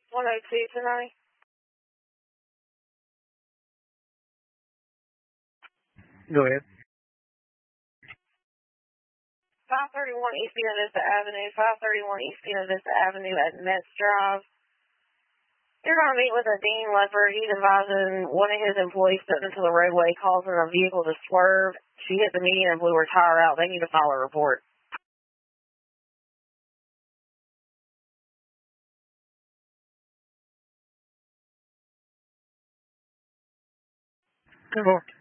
102 tonight. Go ahead. 531 East Buena Vista Avenue, 531 East Buena Vista Avenue at Metz Drive. You're going to meet with a Dean Leopard. He's advising one of his employees stepped into the roadway, causing a vehicle to swerve. She hit the median and blew her tire out. They need to file a report. Good morning.